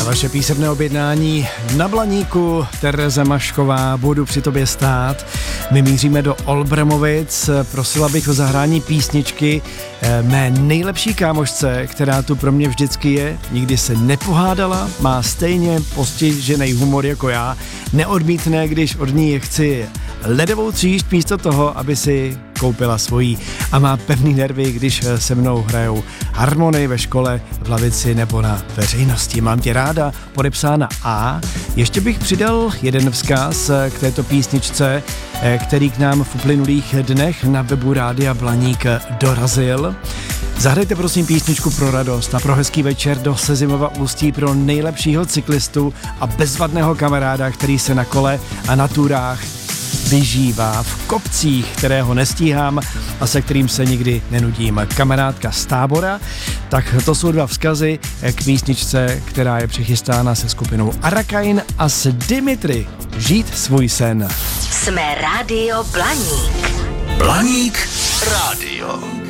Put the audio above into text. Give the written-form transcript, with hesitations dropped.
vaše písemné objednání na Blaníku. Tereza Mašková, budu při tobě stát. My míříme do Olbramovic. Prosila bych o zahrání písničky mé nejlepší kámošce, která tu pro mě vždycky je. Nikdy se nepohádala, má stejně postižený humor jako já. Neodmítne, když od ní chci ledovou tříšť místo toho, aby si koupila svojí, a má pevný nervy, když se mnou hrajou harmonii ve škole, v lavici nebo na veřejnosti. Mám tě ráda, podepsána A. Ještě bych přidal jeden vzkaz k této písničce, který k nám v uplynulých dnech na webu Rádia Blaník dorazil. Zahrajte prosím písničku pro radost a pro hezký večer do Sezimova Ústí pro nejlepšího cyklistu a bezvadného kamaráda, který se na kole a na túrách vyžívá v kopcích, kterého nestíhám a se kterým se nikdy nenudím. Kamarádka z Tábora. Tak to jsou dva vzkazy k písničce, která je přichystána se skupinou Arakain a s Dimitri. Žít svůj sen. Jsme Rádio Blaník. Blaník rádio.